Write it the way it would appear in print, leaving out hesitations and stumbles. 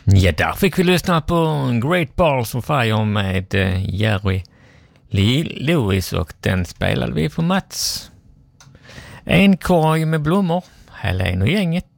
Ja, där fick vi lyssna på Great Balls of Fire med Jerry Lee Lewis och den spelade vi för Mats. En korg med blommor, Helene och gänget.